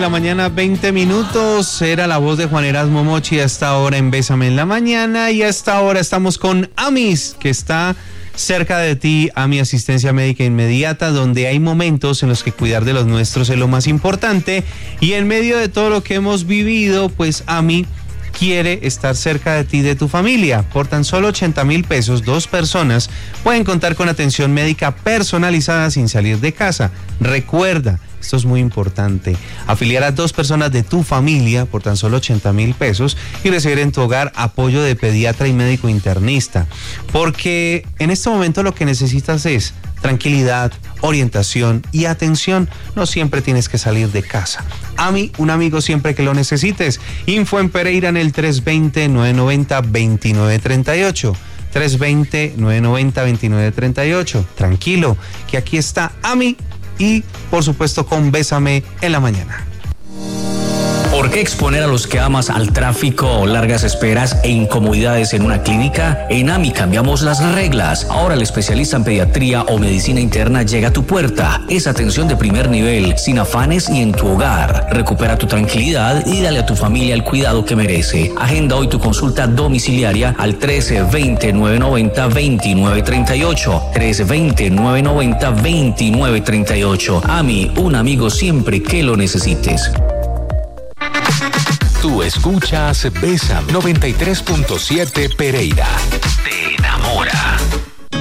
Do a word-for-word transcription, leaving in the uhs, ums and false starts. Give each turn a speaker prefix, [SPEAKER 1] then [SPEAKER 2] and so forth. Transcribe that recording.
[SPEAKER 1] la mañana, veinte minutos. Era la voz de Juan Erasmo Mochi a esta hora en Bésame en la mañana. Y a esta hora estamos con Amis, que está cerca de ti, AMI Asistencia Médica Inmediata, donde hay momentos en los que cuidar de los nuestros es lo más importante. Y en medio de todo lo que hemos vivido, pues AMI quiere estar cerca de ti y de tu familia. Por tan solo ochenta mil pesos, dos personas pueden contar con atención médica personalizada sin salir de casa. Recuerda, esto es muy importante, afiliar a dos personas de tu familia por tan solo ochenta mil pesos y recibir en tu hogar apoyo de pediatra y médico internista. Porque en este momento lo que necesitas es tranquilidad, orientación y atención. No siempre tienes que salir de casa. AMI, un amigo siempre que lo necesites. Info en Pereira en el tres dos cero, nueve nueve cero, dos nueve tres ocho. tres dos cero, nueve nueve cero, dos nueve tres ocho. Tranquilo, que aquí está AMI y, por supuesto, con Bésame en la mañana.
[SPEAKER 2] ¿Por qué exponer a los que amas al tráfico, largas esperas e incomodidades en una clínica? En AMI cambiamos las reglas. Ahora el especialista en pediatría o medicina interna llega a tu puerta. Es atención de primer nivel, sin afanes y en tu hogar. Recupera tu tranquilidad y dale a tu familia el cuidado que merece. Agenda hoy tu consulta domiciliaria al trece veinte, nueve noventa, veintinueve treinta y ocho. trece veinte, nueve noventa, veintinueve treinta y ocho. AMI, un amigo siempre que lo necesites.
[SPEAKER 3] Tú escuchas Bésame noventa y tres punto siete Pereira. Te enamora.